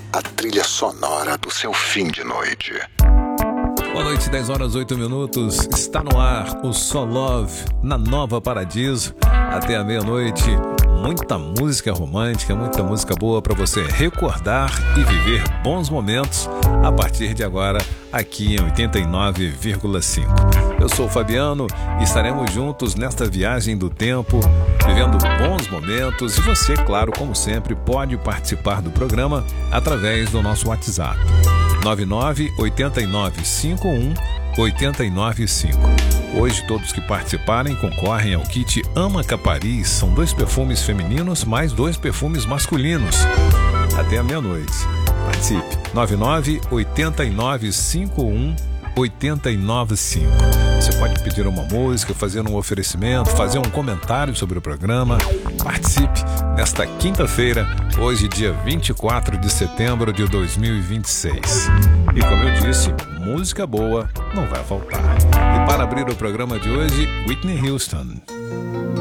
a trilha sonora do seu fim de noite. Boa noite, 10 horas 8 minutos. Está no ar o Só Love na Nova Paradiso. Até a meia-noite. Muita música romântica, muita música boa para você recordar e viver bons momentos a partir de agora aqui em 89,5. Eu sou o Fabiano e estaremos juntos nesta viagem do tempo, vivendo bons momentos. E você, claro, como sempre, pode participar do programa através do nosso WhatsApp 998951-895. Hoje todos que participarem concorrem ao kit Ama Capariz. São 2 perfumes femininos mais 2 perfumes masculinos. Até a meia-noite. Participe. 998951-895. Você pode pedir uma música, fazer um oferecimento, fazer um comentário sobre o programa. Participe nesta quinta-feira, hoje dia 24 de setembro de 2026. E como eu disse, música boa não vai faltar. E para abrir o programa de hoje, Whitney Houston.